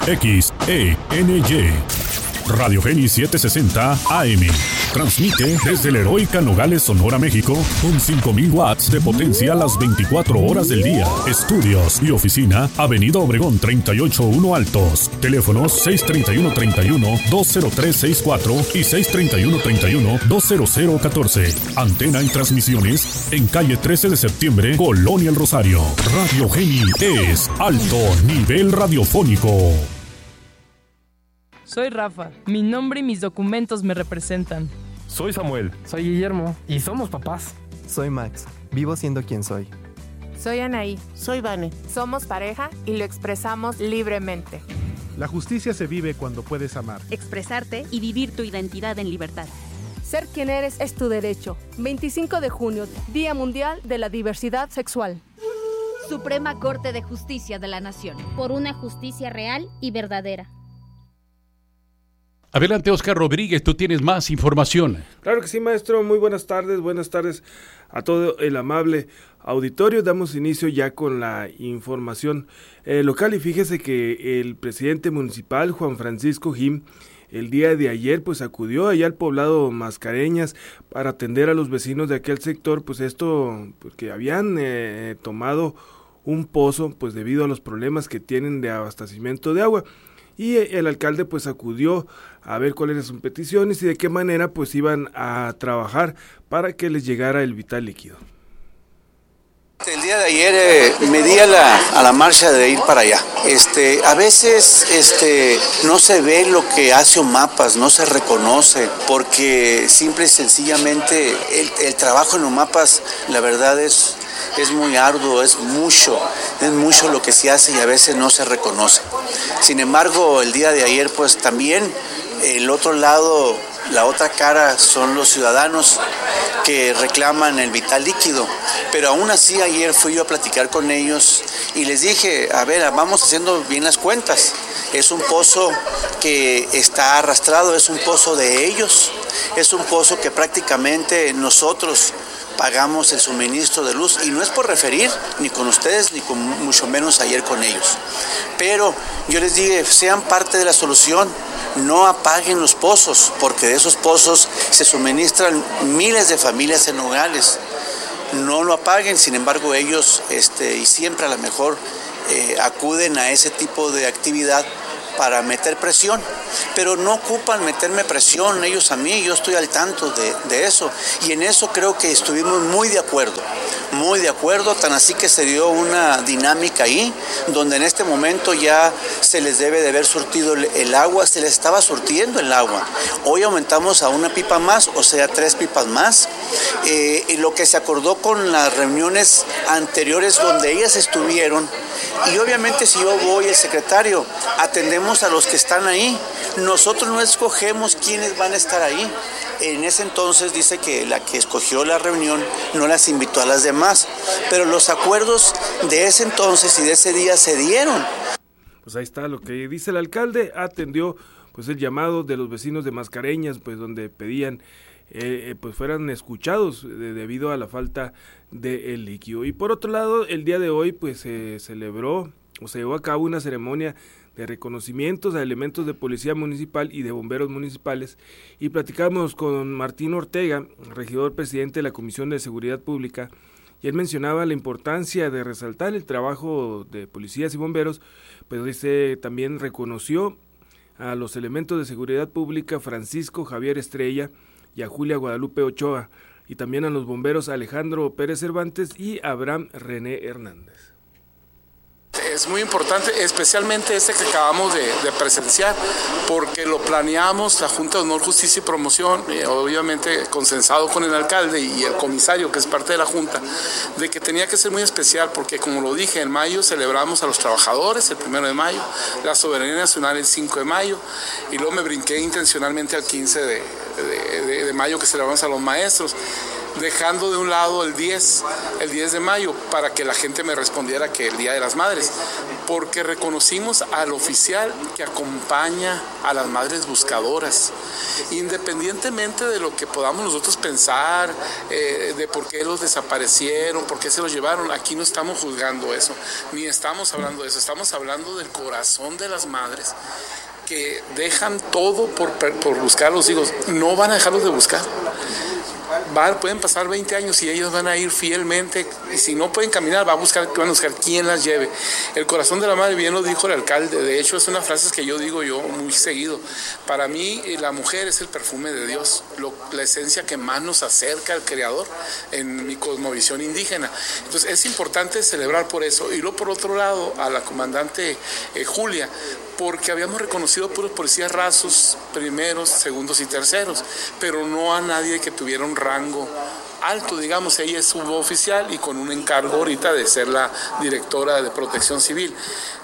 XENY. Radio Geni 760 AM. Transmite desde la heroica Nogales, Sonora, México, con 5,000 watts de potencia las 24 horas del día. Estudios y oficina, Avenida Obregón 381 Altos. Teléfonos 631-31-20364 y 631-31-20014. Antena y transmisiones en calle 13 de septiembre, Colonia El Rosario. Radio Geni es alto nivel radiofónico. Soy Rafa. Mi nombre y mis documentos me representan. Soy Samuel. Soy Guillermo. Y somos papás. Soy Max. Vivo siendo quien soy. Soy Anaí. Soy Vane. Somos pareja y lo expresamos libremente. La justicia se vive cuando puedes amar, expresarte y vivir tu identidad en libertad. Ser quien eres es tu derecho. 25 de junio, Día Mundial de la Diversidad Sexual. Suprema Corte de Justicia de la Nación. Por una justicia real y verdadera. Adelante, Oscar Rodríguez, tú tienes más información. Claro que sí, maestro. Muy buenas tardes a todo el amable auditorio. Damos inicio ya con la información local y fíjese que el presidente municipal, Juan Francisco Jim, el día de ayer pues acudió allá al poblado Mascareñas para atender a los vecinos de aquel sector, pues esto porque habían tomado un pozo pues debido a los problemas que tienen de abastecimiento de agua. Y el alcalde pues acudió a ver cuáles eran sus peticiones y de qué manera pues iban a trabajar para que les llegara el vital líquido. El día de ayer me di a la marcha de ir para allá. A veces no se ve lo que hace OMAPAS, no se reconoce, porque simple y sencillamente el trabajo en OMAPAS, la verdad es muy arduo, es mucho lo que se hace y a veces no se reconoce. Sin embargo, el día de ayer pues también el otro lado, la otra cara son los ciudadanos que reclaman el vital líquido, pero aún así ayer fui yo a platicar con ellos y les dije, a ver, vamos haciendo bien las cuentas, es un pozo que está arrastrado, es un pozo de ellos, es un pozo que prácticamente nosotros pagamos el suministro de luz y no es por referir ni con ustedes ni con mucho menos ayer con ellos, pero yo les dije, sean parte de la solución. No apaguen los pozos, porque de esos pozos se suministran miles de familias en Nogales. No lo apaguen, sin embargo ellos y siempre a lo mejor acuden a ese tipo de actividad para meter presión, pero no ocupan meterme presión ellos a mí, yo estoy al tanto de eso, y en eso creo que estuvimos muy de acuerdo, tan así que se dio una dinámica ahí, donde en este momento ya se les debe de haber surtido el agua, se les estaba surtiendo el agua, hoy aumentamos a una pipa más, o sea 3 pipas más, y lo que se acordó con las reuniones anteriores donde ellas estuvieron, y obviamente si yo voy, el secretario, atendemos a los que están ahí, nosotros no escogemos quiénes van a estar ahí. En ese entonces dice que la que escogió la reunión no las invitó a las demás, pero los acuerdos de ese entonces y de ese día se dieron. Pues ahí está lo que dice el alcalde, atendió pues el llamado de los vecinos de Mascareñas, pues donde pedían pues fueran escuchados debido a la falta de líquido. Y por otro lado, el día de hoy pues se celebró o se llevó a cabo una ceremonia de reconocimientos a elementos de policía municipal y de bomberos municipales, y platicamos con Martín Ortega, regidor presidente de la Comisión de Seguridad Pública, y él mencionaba la importancia de resaltar el trabajo de policías y bomberos, pero también reconoció a los elementos de seguridad pública Francisco Javier Estrella y a Julia Guadalupe Ochoa, y también a los bomberos Alejandro Pérez Cervantes y Abraham René Hernández. Es muy importante, especialmente este que acabamos de presenciar, porque lo planeamos la Junta de Honor, Justicia y Promoción, obviamente consensado con el alcalde y el comisario, que es parte de la Junta, de que tenía que ser muy especial, porque como lo dije, en mayo celebramos a los trabajadores, el 1 de mayo, la soberanía nacional el 5 de mayo, y luego me brinqué intencionalmente al 15 de mayo, que celebramos a los maestros. dejando de un lado el 10 de mayo, para que la gente me respondiera que el Día de las Madres, porque reconocimos al oficial que acompaña a las madres buscadoras, independientemente de lo que podamos nosotros pensar, de por qué los desaparecieron, por qué se los llevaron. Aquí no estamos juzgando eso, ni estamos hablando de eso, estamos hablando del corazón de las madres que dejan todo por buscar a los hijos. No van a dejarlos de buscar. Pueden pasar 20 años y ellos van a ir fielmente, y si no pueden caminar van a buscar quién las lleve. El corazón de la madre, bien lo dijo el alcalde, de hecho es una frase que yo digo muy seguido. Para mí la mujer es el perfume de Dios, la esencia que más nos acerca al Creador en mi cosmovisión indígena. Entonces es importante celebrar por eso. Y luego por otro lado a la comandante Julia, porque habíamos reconocido puros policías rasos, primeros, segundos y terceros, pero no a nadie que tuviera un rango alto, digamos. Ella es suboficial y con un encargo ahorita de ser la directora de Protección Civil,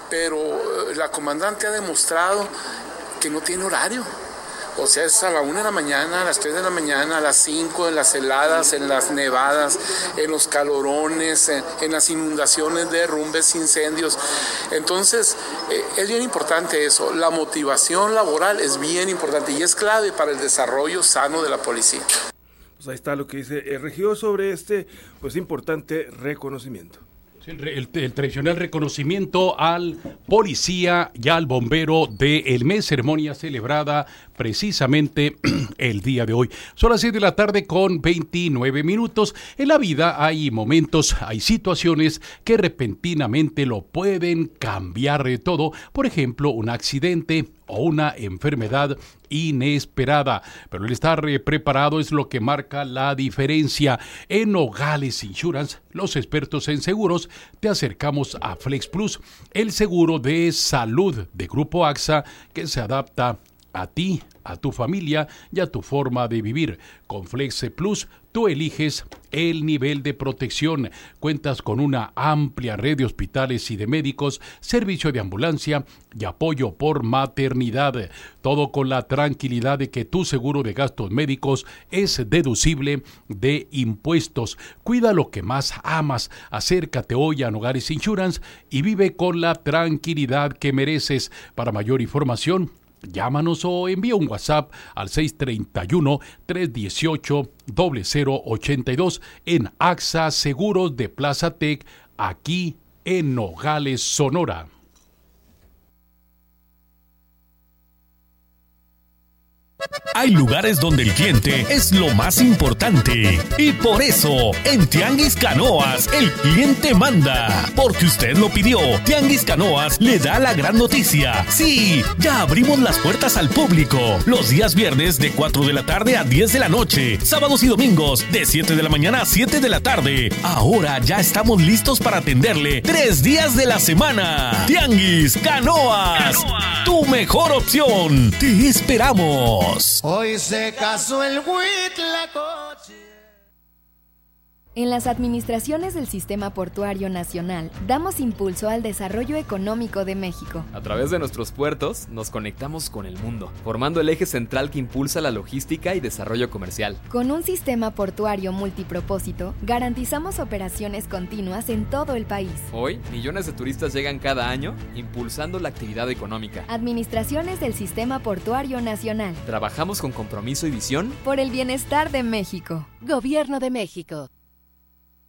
pero la comandante ha demostrado que no tiene horario. O sea, es a la 1 de la mañana, a las 3 de la mañana, a las 5, en las heladas, en las nevadas, en los calorones, en las inundaciones, derrumbes, incendios. Entonces, es bien importante eso. La motivación laboral es bien importante y es clave para el desarrollo sano de la policía. Pues ahí está lo que dice el regidor sobre este, pues, importante reconocimiento. El tradicional reconocimiento al policía y al bombero del mes, ceremonia celebrada precisamente el día de hoy. Son las 6 de la tarde con 29 minutos. En la vida hay momentos, hay situaciones que repentinamente lo pueden cambiar de todo. Por ejemplo, un accidente o una enfermedad inesperada, pero el estar preparado es lo que marca la diferencia. En Nogales Insurance, los expertos en seguros, te acercamos a Flex Plus, el seguro de salud de Grupo AXA que se adapta a ti, a tu familia y a tu forma de vivir. Con Flex Plus tú eliges el nivel de protección. Cuentas con una amplia red de hospitales y de médicos, servicio de ambulancia y apoyo por maternidad. Todo con la tranquilidad de que tu seguro de gastos médicos es deducible de impuestos. Cuida lo que más amas. Acércate hoy a Nogales Insurance y vive con la tranquilidad que mereces. Para mayor información, llámanos o envía un WhatsApp al 631-318-0082 en AXA Seguros de Plaza Tec, aquí en Nogales, Sonora. Hay lugares donde el cliente es lo más importante y por eso en Tianguis Canoas el cliente manda, porque usted lo pidió. Tianguis Canoas le da la gran noticia. Sí, ya abrimos las puertas al público los días viernes de 4 de la tarde a 10 de la noche, sábados y domingos de 7 de la mañana a 7 de la tarde. Ahora ya estamos listos para atenderle 3 días de la semana. Tianguis Canoas, tu mejor opción. Te esperamos. Hoy se casó el Huitlacoche. En las administraciones del Sistema Portuario Nacional, damos impulso al desarrollo económico de México. A través de nuestros puertos, nos conectamos con el mundo, formando el eje central que impulsa la logística y desarrollo comercial. Con un sistema portuario multipropósito, garantizamos operaciones continuas en todo el país. Hoy, millones de turistas llegan cada año, impulsando la actividad económica. Administraciones del Sistema Portuario Nacional. Trabajamos con compromiso y visión por el bienestar de México. Gobierno de México.